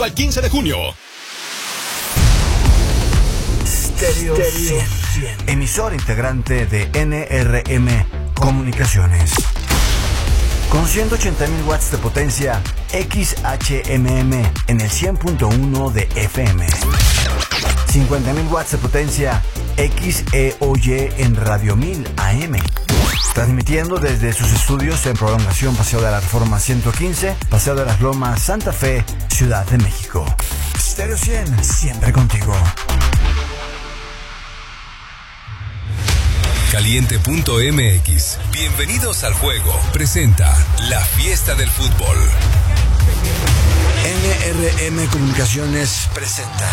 válido al 15 de junio. Stereo 100. Emisor integrante de NRM Comunicaciones. Con 180.000 watts de potencia XHMM en el 100.1 de FM. 50.000 watts de potencia XEOY en Radio 1000 AM. Transmitiendo desde sus estudios en Prolongación Paseo de la Reforma 115, Paseo de las Lomas, Santa Fe, Ciudad de México. Stereo 100, siempre contigo. Caliente.mx. Bienvenidos al juego. Presenta la fiesta del fútbol. NRM Comunicaciones presenta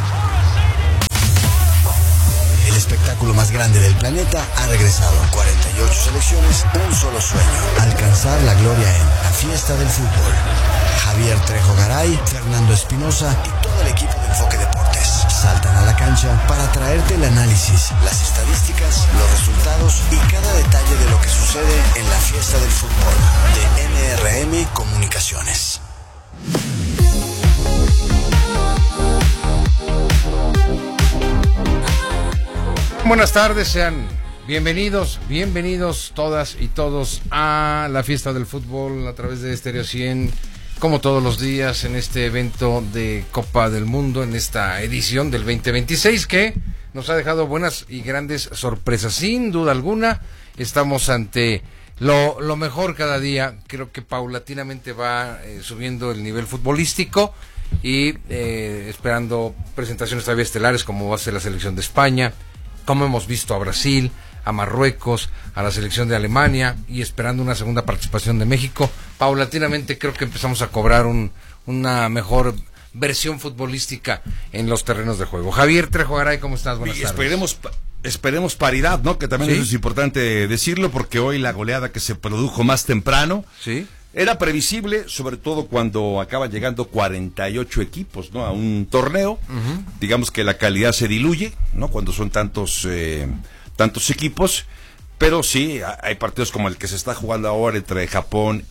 el espectáculo más grande del planeta. Ha regresado 48 selecciones, un solo sueño: alcanzar la gloria en la fiesta del fútbol. Javier Trejo Garay, Fernando Espinosa y todo el equipo de Enfoque Deportes saltan a la cancha para traerte el análisis, las estadísticas, los resultados y cada detalle de lo que sucede en la fiesta del fútbol de NRM Comunicaciones. Buenas tardes, sean bienvenidos todas y todos a la fiesta del fútbol a través de Stereo 100, como todos los días en este evento de Copa del Mundo, en esta edición del 2026 que nos ha dejado buenas y grandes sorpresas. Sin duda alguna, estamos ante lo mejor cada día. Creo que paulatinamente va subiendo el nivel futbolístico y esperando presentaciones todavía estelares como va a ser la selección de España, como hemos visto a Brasil, a Marruecos, a la selección de Alemania y esperando una segunda participación de México. Paulatinamente creo que empezamos a cobrar una mejor versión futbolística en los terrenos de juego. Javier Trejo Garay, ¿cómo estás? Buenas tardes. Esperemos paridad, ¿no? Que también ¿Sí? eso es importante decirlo, porque hoy la goleada que se produjo más temprano, ¿sí?, era previsible, sobre todo cuando acaban llegando 48 equipos, ¿no?, a un torneo. Uh-huh. Digamos que la calidad se diluye, ¿no?, cuando son tantos equipos, pero sí, hay partidos como el que se está jugando ahora entre Japón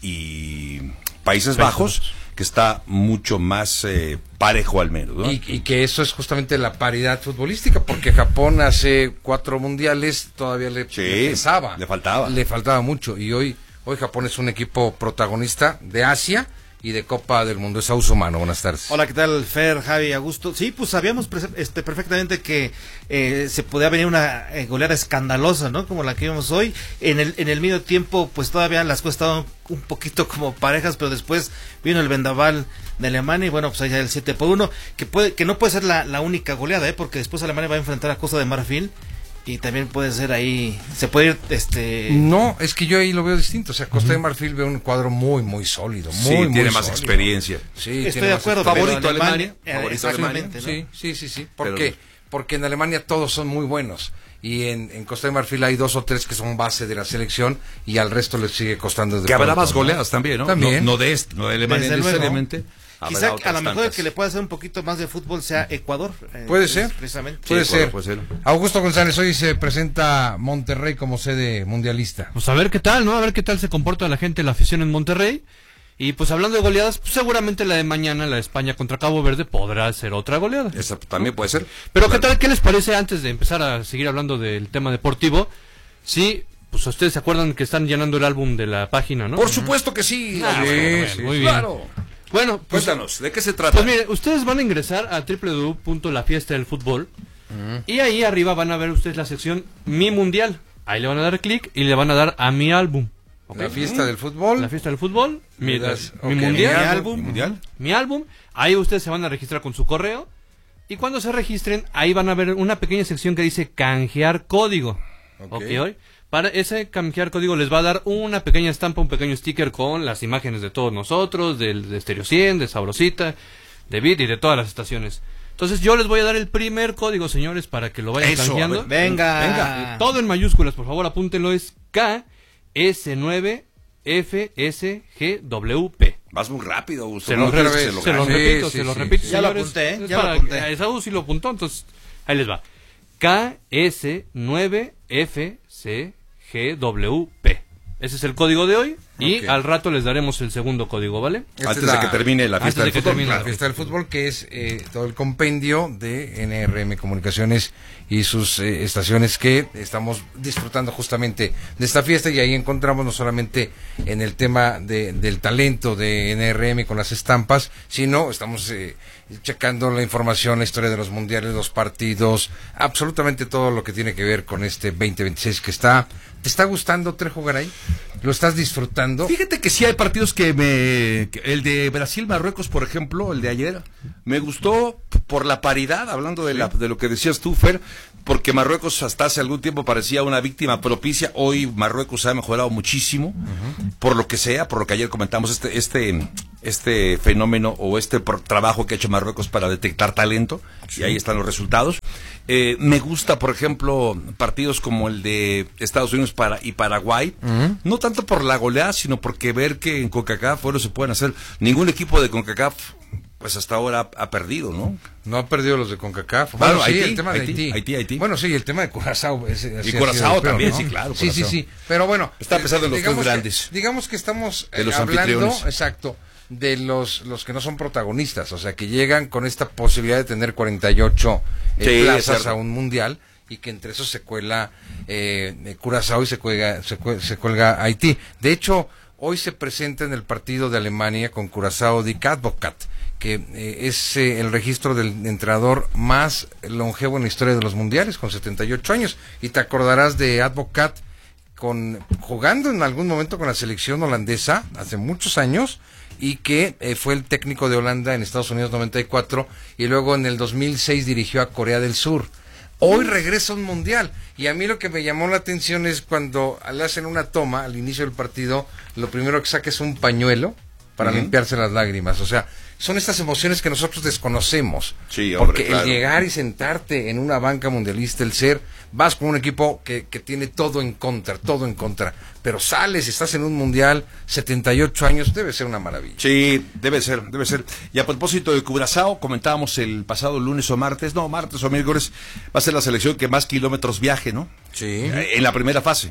y Países Bajos, que está mucho más parejo al menos, ¿no? Y que eso es justamente la paridad futbolística, porque Japón hace 4 mundiales todavía le pesaba. Le faltaba mucho, y hoy Japón es un equipo protagonista de Asia y de Copa del Mundo. Es Auso Mano, buenas tardes. Hola, ¿qué tal, Fer, Javi, Augusto? Sí, pues sabíamos perfectamente que se podía venir una goleada escandalosa, ¿no? Como la que vimos hoy. En el medio tiempo, pues todavía las cosas estaban un poquito como parejas, pero después vino el vendaval de Alemania y bueno, pues allá el 7-1, que no puede ser la única goleada, porque después Alemania va a enfrentar a Costa de Marfil. Y también puede ser ahí, se puede ir, No, es que yo ahí lo veo distinto. O sea, Costa de Marfil ve un cuadro muy, muy sólido. Muy tiene muy más sólido. experiencia. Sí, estoy de acuerdo. Favorito Alemania. Favorito Alemania, ¿no? Sí. Porque en Alemania todos son muy buenos. Y en Costa de Marfil hay 2 o 3 que son base de la selección y al resto les sigue costando. Que habrá más goleadas también, ¿no? También. No de Alemania necesariamente. Quizá a lo mejor el que le pueda hacer un poquito más de fútbol sea Ecuador. Puede ser. Precisamente. Puede ser. Augusto González, hoy se presenta Monterrey como sede mundialista. Pues a ver qué tal, ¿no? A ver qué tal se comporta la gente, la afición en Monterrey. Y pues hablando de goleadas, pues seguramente la de mañana, la de España contra Cabo Verde, podrá ser otra goleada. Esa también puede ser. Pero ¿qué tal? ¿Qué les parece antes de empezar a seguir hablando del tema deportivo? Sí, pues ustedes se acuerdan que están llenando el álbum de la página, ¿no? Por supuesto que sí. Sí, muy bien. Claro. Bueno, pues, cuéntanos, ¿de qué se trata? Pues mire, ustedes van a ingresar a www.lafiestadelfutbol y ahí arriba van a ver ustedes la sección Mi Mundial. Ahí le van a dar clic y le van a dar a Mi Álbum. ¿Okay? La fiesta del fútbol. La fiesta del fútbol. Mi Okay. Mundial. Mi álbum. Ahí ustedes se van a registrar con su correo. Y cuando se registren, ahí van a ver una pequeña sección que dice canjear código. Okay. Hoy. Para ese canjear código les va a dar una pequeña estampa, un pequeño sticker con las imágenes de todos nosotros, de Stereo 100, de Sabrosita, de Beat y de todas las estaciones. Entonces yo les voy a dar el primer código, señores, para que lo vayan canjeando. Venga. Todo en mayúsculas, por favor, apúntenlo, es KS9FSGWP. Vas muy rápido, Augusto. Se lo repito. Ya lo señores. apunté, Esa sí lo apuntó, entonces ahí les va. KS9FSGWP. Ese es el código de hoy y Ok. al rato les daremos el segundo código, ¿vale? Esta Antes es de que termine la fiesta antes de del que fútbol. termine La fiesta del fútbol, que es todo el compendio de NRM Comunicaciones y sus estaciones que estamos disfrutando justamente de esta fiesta, y ahí encontramos no solamente en el tema del talento de NRM con las estampas, sino estamos checando la información, la historia de los mundiales, los partidos, absolutamente todo lo que tiene que ver con este 2026 que está. ¿Te está gustando, Trejo Garay? ¿Lo estás disfrutando? Fíjate que sí hay partidos el de Brasil-Marruecos, por ejemplo, el de ayer, me gustó por la paridad, hablando de lo que decías tú, Fer, porque Marruecos hasta hace algún tiempo parecía una víctima propicia. Hoy Marruecos ha mejorado muchísimo, por lo que sea, por lo que ayer comentamos, este fenómeno o trabajo que ha hecho Marruecos para detectar talento, y ahí están los resultados. Me gusta, por ejemplo, partidos como el de Estados Unidos y Paraguay, no tanto por la goleada, sino porque ver que en CONCACAF se pueden hacer. Ningún equipo de CONCACAF pues hasta ahora ha perdido, ¿no? No ha perdido los de CONCACAF. Bueno, sí, Haití, el tema de Haití. Bueno, sí, el tema de Curazao. Y Curazao también, sí, claro, Sí, Curazao. sí. Pero bueno. Está pensando en los digamos tres grandes. Digamos que estamos De los hablando, anfitriones. exacto, de los que no son protagonistas, o sea, que llegan con esta posibilidad de tener 48 Sí, plazas cierto. a un mundial, y que entre esos se cuela Curazao y se cuelga Haití. De hecho, hoy se presenta en el partido de Alemania con Curazao Dick Advocat, que es el registro del entrenador más longevo en la historia de los mundiales, con 78 años. Y te acordarás de Advocat jugando en algún momento con la selección holandesa hace muchos años, y que fue el técnico de Holanda en Estados Unidos 94, y luego en el 2006 dirigió a Corea del Sur. Hoy regresa a un mundial, y a mí lo que me llamó la atención es cuando le hacen una toma al inicio del partido, lo primero que saca es un pañuelo para limpiarse las lágrimas. O sea, son estas emociones que nosotros desconocemos. Sí, hombre, porque claro. el llegar y sentarte en una banca mundialista, vas con un equipo que tiene todo en contra, pero sales y estás en un mundial, 78 años, debe ser una maravilla. Sí, debe ser. Y a propósito de Curazao, comentábamos el pasado martes o miércoles, va a ser la selección que más kilómetros viaje, ¿no? Sí. En la primera fase,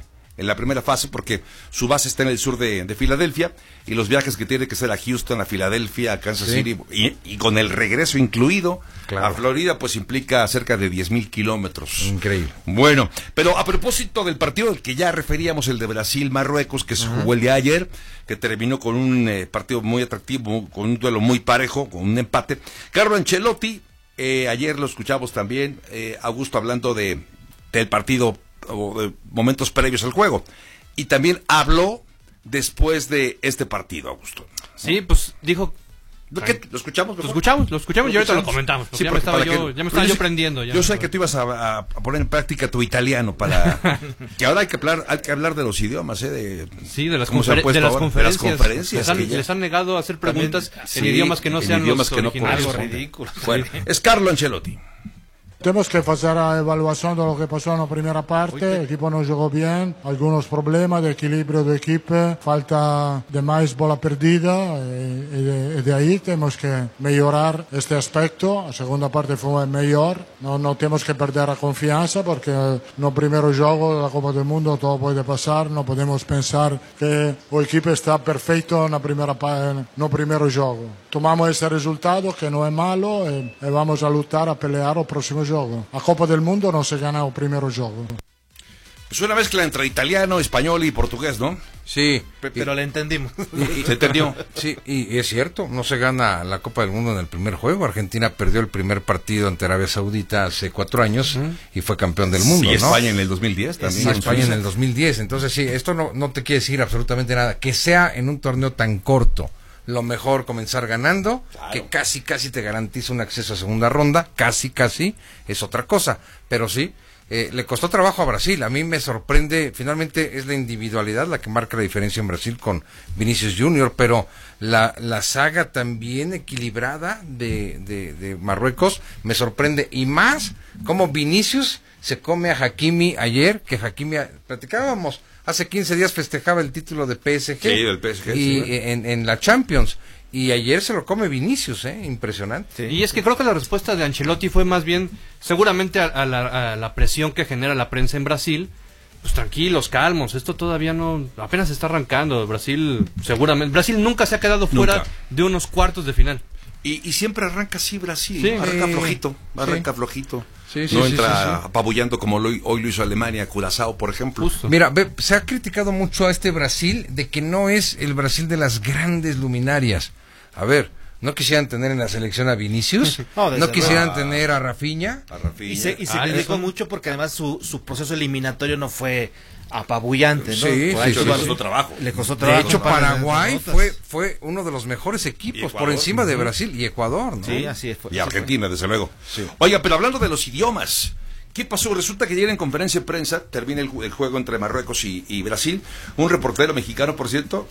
porque su base está en el sur de Filadelfia, y los viajes que tiene que ser a Houston, a Filadelfia, a Kansas Sí. City, y con el regreso incluido, Claro. a Florida, pues implica cerca de 10,000 kilómetros. Increíble. Bueno, pero a propósito del partido del que ya referíamos, el de Brasil-Marruecos, que se jugó el día de ayer, que terminó con un partido muy atractivo, con un duelo muy parejo, con un empate. Carlo Ancelotti, ayer lo escuchamos también, Augusto, hablando del partido, o de momentos previos al juego, y también habló después de este partido, Augusto. Sí, pues dijo... ¿Qué? ¿Lo escuchamos? Lo mejor? escuchamos y ahorita lo comentamos. Sí, Ya me porque estaba para yo pero yo prendiendo. Yo sé que tú ibas a poner en práctica tu italiano para que ahora hay que hablar de los idiomas, Sí, de las, ¿Cómo se ha puesto ahora? conferencias. De las conferencias, Les que ya- han negado a hacer preguntas También, en sí, idiomas que no en sean idiomas los que no originales. corresponden. Bueno, es Carlo Ancelotti. Tenemos que hacer la evaluación de lo que pasó en la primera parte. El equipo no jugó bien, algunos problemas de equilibrio de equipo, falta de más bola perdida, y de ahí tenemos que mejorar este aspecto. La segunda parte fue mejor, no tenemos que perder la confianza porque no primero juego de la Copa del Mundo todo puede pasar, no podemos pensar que el equipo está perfecto en la primera parte, no primero juego. Tomamos ese resultado que no es malo y vamos a luchar, a pelear el próximo juego. La Copa del Mundo no se gana el primer juego. Es una mezcla entre italiano, español y portugués, ¿no? Sí. Pero le entendimos. ¿Se entendió? Sí, y es cierto, no se gana la Copa del Mundo en el primer juego. Argentina perdió el primer partido ante Arabia Saudita hace 4 años y fue campeón del mundo, Y ¿no? España en el 2010 también. Sí, España en el 2010. Entonces, sí, esto no te quiere decir absolutamente nada. Que sea en un torneo tan corto, lo mejor comenzar ganando, que casi te garantiza un acceso a segunda ronda, casi, es otra cosa. Pero sí, le costó trabajo a Brasil. A mí me sorprende, finalmente es la individualidad la que marca la diferencia en Brasil con Vinicius Junior, pero la saga también equilibrada de Marruecos me sorprende, y más como Vinicius se come a Hakimi ayer, que Hakimi, platicábamos, hace 15 días festejaba el título de PSG, Sí, del PSG, y sí. en la Champions, y ayer se lo come Vinicius, impresionante. Y es que creo que la respuesta de Ancelotti fue más bien, seguramente a la presión que genera la prensa en Brasil, pues tranquilos, calmos, esto todavía no, apenas está arrancando. Brasil nunca se ha quedado fuera de unos cuartos de final. Y siempre arranca así Brasil, Sí. arranca flojito. Sí, No entra apabullando como hoy lo hizo Alemania, Curazao, por ejemplo. Justo. Mira, se ha criticado mucho a este Brasil de que no es el Brasil de las grandes luminarias. A ver, ¿no quisieran tener en la selección a Vinicius? ¿No quisieran tener a Rafinha? Y se criticó mucho porque además su proceso eliminatorio no fue apabullante, ¿no? Sí, Le costó trabajo. Le costó trabajo. De hecho, Paraguay fue uno de los mejores equipos por encima de Brasil y Ecuador, ¿no? Sí, así fue. Y Argentina, desde luego. Sí. Oiga, pero hablando de los idiomas, ¿qué pasó? Resulta que ayer en conferencia de prensa, termina el juego entre Marruecos y Brasil, un reportero mexicano, por cierto,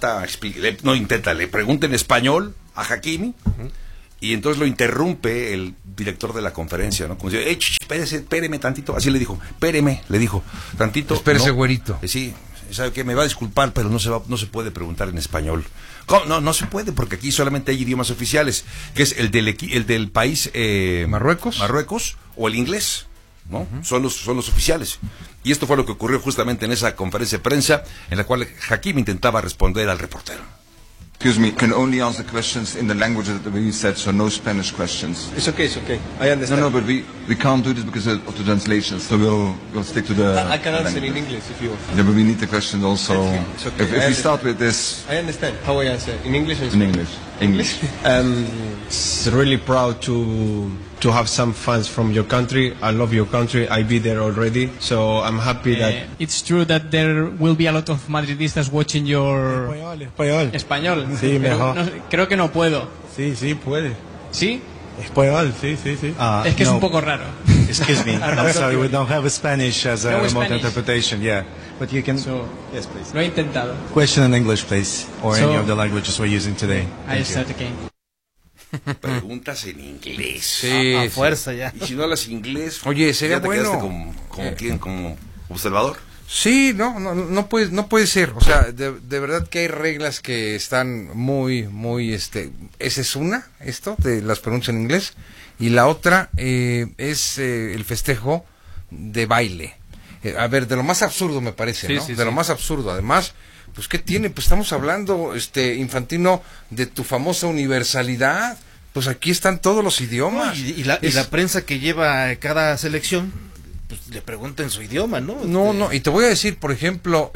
le pregunta en español a Hakimi, y entonces lo interrumpe el director de la conferencia, ¿no? Como dice, espéreme tantito, así le dijo, le dijo, tantito. Espérese, güerito. Sí, sabe que me va a disculpar, pero no se puede preguntar en español. ¿Cómo? No se puede, porque aquí solamente hay idiomas oficiales, que es el del país Marruecos o el inglés, ¿no? Son los oficiales. Y esto fue lo que ocurrió justamente en esa conferencia de prensa, en la cual Hakimi intentaba responder al reportero. Excuse me, can only answer questions in the language that we said, so no Spanish questions. It's okay. I understand. No, but we can't do this because of the translation, so we'll stick to the I can answer language. in English if you want. Yeah, but we need the questions also. It's okay. If we start with this... I understand. How I answer? In English or In English. It's really proud to have some fans from your country. I love your country. I be there already, so I'm happy that... It's true that there will be a lot of Madridistas watching your... Español. Sí, mejor. Creo que no puedo. Sí, puede. ¿Sí? Español, sí. Es que es un poco raro. Excuse me. I'm sorry, we don't have Spanish as a No remote Spanish. interpretation. Yeah, but you can. Yes, please. Lo he intentado. Question in English, please, or So- any of the languages we're using today. I start again. Preguntas en inglés. Sí, A fuerza ya. Y si no hablas inglés, Oye, sería ¿ya te bueno. quedaste como observador? Sí, no puede ser. O sea, de verdad que hay reglas que están muy, esa es una, esto, de las preguntas en inglés, y la otra es el festejo de baile. A ver, de lo más absurdo me parece, Sí, ¿no? sí, de lo sí. más absurdo. Además, pues, ¿qué tiene? Pues estamos hablando, Infantino, de tu famosa universalidad. Pues aquí están todos los idiomas. Y la prensa que lleva cada selección, pues le pregunta en su idioma, ¿no? No, y te voy a decir, por ejemplo,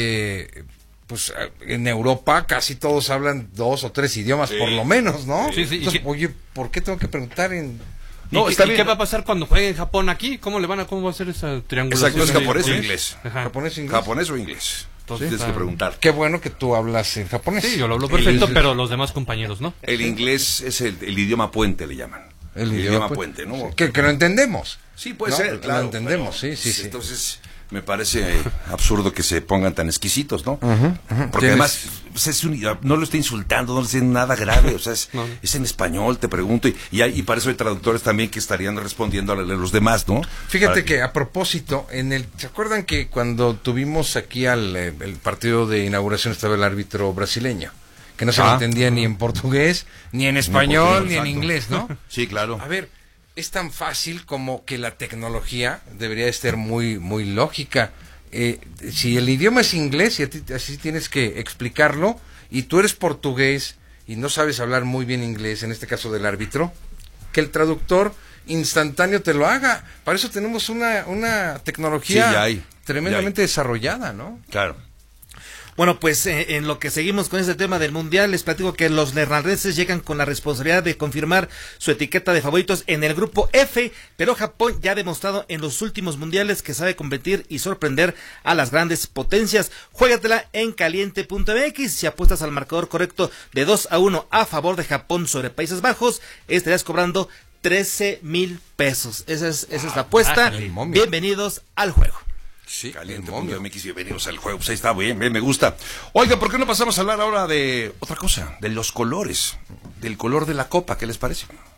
pues en Europa casi todos hablan 2 o 3 idiomas por lo menos, ¿no? Sí, sí, Entonces, oye, ¿por qué tengo que preguntar en...? No, ¿Y está qué bien. va a pasar cuando juegue en Japón aquí? ¿Cómo va a ser esa triangulación? Exacto, ¿es japonés o Sí. inglés? Ajá. ¿Japonés, inglés? ¿Japonés o inglés? Entonces, Tienes que preguntar. Qué bueno que tú hablas en japonés. Sí, yo lo hablo perfecto, pero los demás compañeros no. El inglés es el idioma puente, le llaman. El idioma pues, puente, ¿no? Que lo entendemos. Sí, puede No, ser, lo claro. entendemos, pero, sí. Entonces, me parece absurdo que se pongan tan exquisitos, ¿no? Porque Tienes- además, pues, no lo estoy insultando, no le estoy nada grave, o sea, No. es en español, te pregunto, y para eso hay traductores también que estarían respondiendo a los demás, ¿no? Fíjate Para- que a propósito, ¿se acuerdan que cuando tuvimos aquí el partido de inauguración estaba el árbitro brasileño? Que no se le entendía ni en portugués, ni en español, ni en exacto. inglés, ¿no? Sí, claro. A ver, es tan fácil como que la tecnología debería de ser muy, muy lógica. Si el idioma es inglés y así tienes que explicarlo, y tú eres portugués y no sabes hablar muy bien inglés, en este caso del árbitro, que el traductor instantáneo te lo haga. Para eso tenemos una tecnología Sí, ya hay. tremendamente desarrollada, ¿no? Claro. Bueno, pues en lo que seguimos con este tema del Mundial, les platico que los neerlandeses llegan con la responsabilidad de confirmar su etiqueta de favoritos en el grupo F, pero Japón ya ha demostrado en los últimos mundiales que sabe competir y sorprender a las grandes potencias. Juégatela en caliente.mx. Si apuestas al marcador correcto de 2-1 a favor de Japón sobre Países Bajos, estarías cobrando 13,000 pesos. Esa es la apuesta. el momio. Bienvenidos al juego. Sí, Caliente.mx, bienvenidos al juego. Pues ahí está bien, me gusta. Oiga, ¿por qué no pasamos a hablar ahora de otra cosa? De los colores, del color de la copa, ¿qué les parece?